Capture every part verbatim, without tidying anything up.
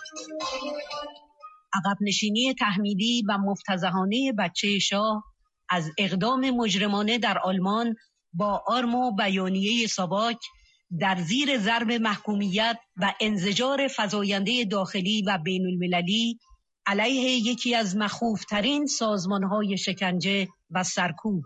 عقب نشینی تحمیلی و مفتضحانه بچه شاه از اقدام مجرمانه در آلمان با آرم و بیانیه ساواک در زیر ضرب محکومیت و انزجار فزاینده داخلی و بین المللی علیه یکی از مخوفترین سازمانهای شکنجه و سرکوب.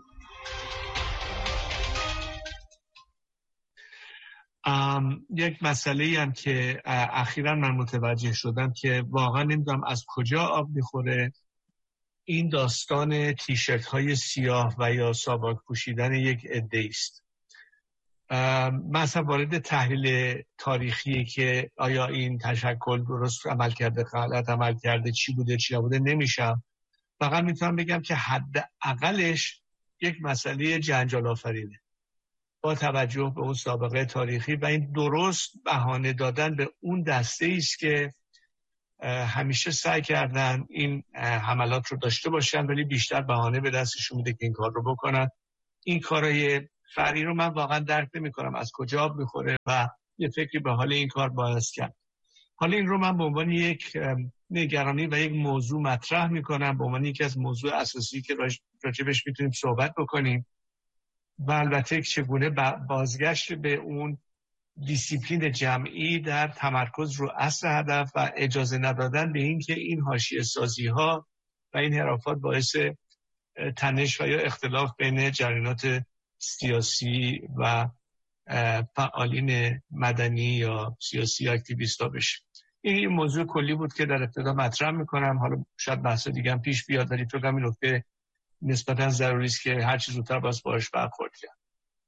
یک مسئله هم که اخیراً من متوجه شدم که واقعا نمیدونم از کجا آب میخوره، این داستان تیشرت های سیاه و یا ساواک پوشیدن یک عده است. من اصلا وارد تحلیل تاریخی که آیا این تشکل درست عمل کرده، غلط عمل کرده، چی بوده چی نبوده نمیشم. فقط میتونم بگم که حداقلش یک مسئله جنجال آفرینه با توجه به اون سابقه تاریخی و این درست بهانه دادن به اون دسته است که همیشه سعی کردن این حملات رو داشته باشن ولی بیشتر بهانه به دستشون میده که این کار رو بکنن. این کارهای فرعی رو من واقعا درک نمی‌کنم از کجا میخوره و یه فکری به حال این کار باعث کرد. حالا این رو من به عنوان یک نگرانی و یک موضوع مطرح میکنم، به عنوان یکی از موضوع اساسی که راجبش میتونیم صحبت بکنیم و البته چگونه بازگشت به اون دیسیپلین جمعی در تمرکز رو اصل هدف و اجازه ندادن به این که این حاشیه سازی ها و این حرافات باعث تنش و یا اختلاف بین جریانات سیاسی و فعالین مدنی یا سیاسی اکتیویست ها بشه. این موضوع کلی بود که در ابتدا مطرح میکنم، حالا شاید بحث دیگه هم پیش بیاد ولی تو هم این نکته نسبتا ضروری است که هر چیز زودتر باز باهاش برخورد کرد.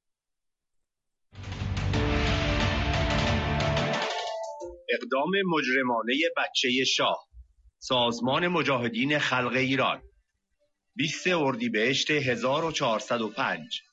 اقدام مجرمانه بچه شاه، سازمان مجاهدین خلق ایران، بیست اردیبهشت هزار و چهارصد و پنج.